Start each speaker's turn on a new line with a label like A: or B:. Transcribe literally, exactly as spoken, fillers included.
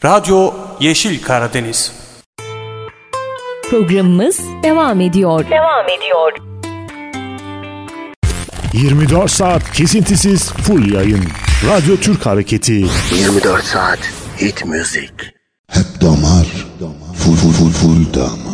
A: Radyo Yeşil Karadeniz.
B: Programımız devam ediyor.
C: Devam ediyor.
D: yirmi dört saat kesintisiz full yayın. Radyo Türk Hareketi.
E: yirmi dört saat hit müzik.
F: Hep damar, full full full full damar.